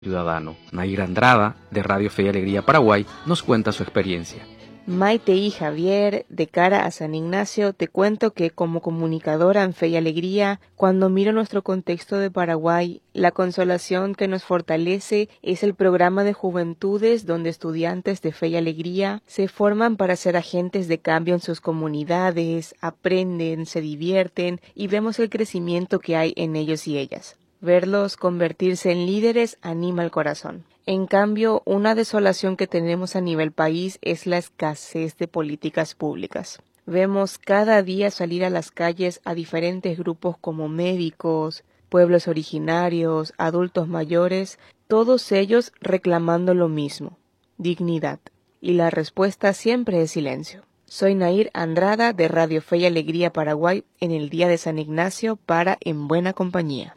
ciudadano. Nair Andrada, de Radio Fe y Alegría Paraguay, nos cuenta su experiencia. Maite y Javier, de cara a San Ignacio, te cuento que como comunicadora en Fe y Alegría, cuando miro nuestro contexto de Paraguay, la consolación que nos fortalece es el programa de juventudes donde estudiantes de Fe y Alegría se forman para ser agentes de cambio en sus comunidades, aprenden, se divierten y vemos el crecimiento que hay en ellos y ellas. Verlos convertirse en líderes anima el corazón. En cambio, una desolación que tenemos a nivel país es la escasez de políticas públicas. Vemos cada día salir a las calles a diferentes grupos como médicos, pueblos originarios, adultos mayores, todos ellos reclamando lo mismo, dignidad. Y la respuesta siempre es silencio. Soy Nair Andrada de Radio Fe y Alegría Paraguay en el Día de San Ignacio para En Buena Compañía.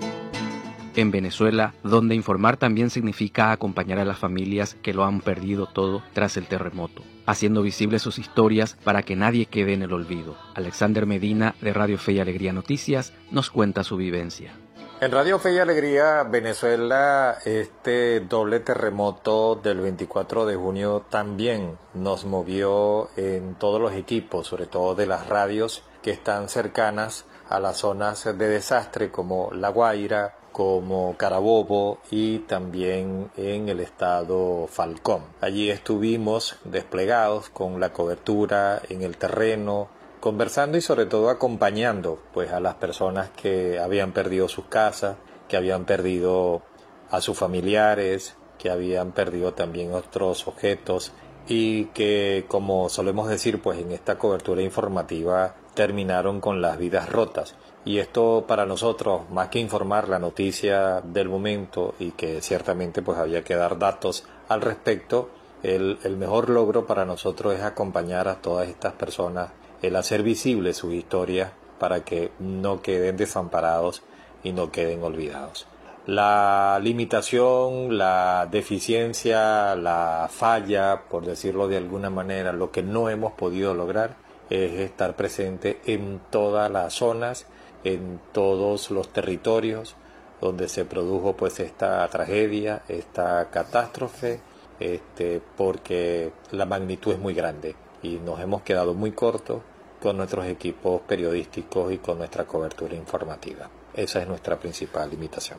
En Venezuela, donde informar también significa acompañar a las familias que lo han perdido todo tras el terremoto, haciendo visibles sus historias para que nadie quede en el olvido. Alexander Medina, de Radio Fe y Alegría Noticias, nos cuenta su vivencia. En Radio Fe y Alegría Venezuela, este doble terremoto del 24 de junio también nos movió en todos los equipos, sobre todo de las radios que están cercanas a las zonas de desastre como La Guaira, como Carabobo y también en el estado Falcón. Allí estuvimos desplegados con la cobertura en el terreno, conversando y sobre todo acompañando pues a las personas que habían perdido sus casas, que habían perdido a sus familiares, que habían perdido también otros objetos y que, como solemos decir pues en esta cobertura informativa, terminaron con las vidas rotas. Y esto para nosotros, más que informar la noticia del momento y que ciertamente pues había que dar datos al respecto, el mejor logro para nosotros es acompañar a todas estas personas, el hacer visible sus historias para que no queden desamparados y no queden olvidados. La limitación, la deficiencia, la falla, por decirlo de alguna manera, lo que no hemos podido lograr es estar presente en todas las zonas, en todos los territorios donde se produjo pues esta tragedia, esta catástrofe, porque la magnitud es muy grande y nos hemos quedado muy cortos con nuestros equipos periodísticos y con nuestra cobertura informativa. Esa es nuestra principal limitación.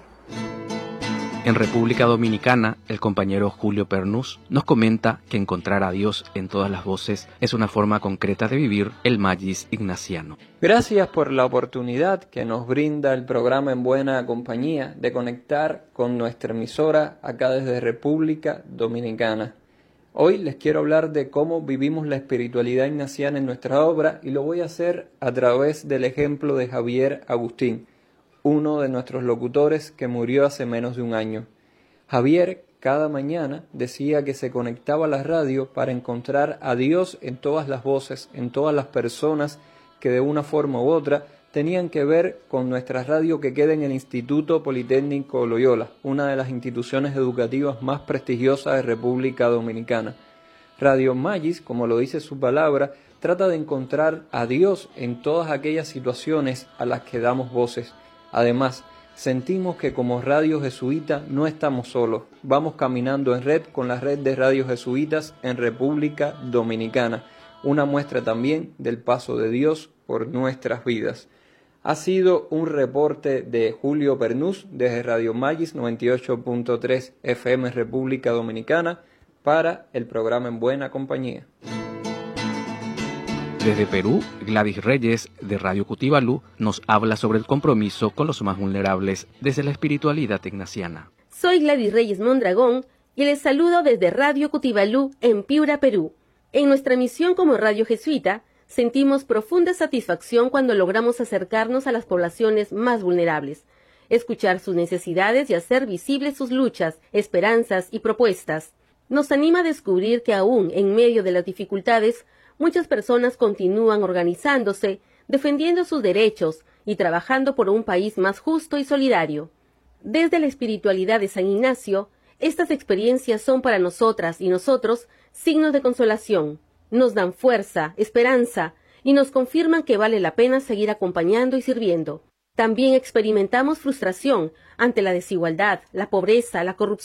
En República Dominicana, el compañero Julio Pernús nos comenta que encontrar a Dios en todas las voces es una forma concreta de vivir el Magis ignaciano. Gracias por la oportunidad que nos brinda el programa En Buena Compañía de conectar con nuestra emisora acá desde República Dominicana. Hoy les quiero hablar de cómo vivimos la espiritualidad ignaciana en nuestra obra y lo voy a hacer a través del ejemplo de Javier Agustín, uno de nuestros locutores que murió hace menos de un año. Javier cada mañana decía que se conectaba a la radio para encontrar a Dios en todas las voces, en todas las personas que de una forma u otra tenían que ver con nuestra radio que queda en el Instituto Politécnico Loyola, una de las instituciones educativas más prestigiosas de República Dominicana. Radio Magis, como lo dice su palabra, trata de encontrar a Dios en todas aquellas situaciones a las que damos voces. Además, sentimos que como Radio Jesuita no estamos solos, vamos caminando en red con la red de radios jesuitas en República Dominicana, una muestra también del paso de Dios por nuestras vidas. Ha sido un reporte de Julio Pernús desde Radio Magis 98.3 FM República Dominicana para el programa En Buena Compañía. Desde Perú, Gladys Reyes, de Radio Cutibalú, nos habla sobre el compromiso con los más vulnerables desde la espiritualidad ignaciana. Soy Gladys Reyes Mondragón y les saludo desde Radio Cutibalú en Piura, Perú. En nuestra misión como Radio Jesuita, sentimos profunda satisfacción cuando logramos acercarnos a las poblaciones más vulnerables, escuchar sus necesidades y hacer visibles sus luchas, esperanzas y propuestas. Nos anima a descubrir que aún en medio de las dificultades, muchas personas continúan organizándose, defendiendo sus derechos y trabajando por un país más justo y solidario. Desde la espiritualidad de San Ignacio, estas experiencias son para nosotras y nosotros signos de consolación. Nos dan fuerza, esperanza y nos confirman que vale la pena seguir acompañando y sirviendo. También experimentamos frustración ante la desigualdad, la pobreza, la corrupción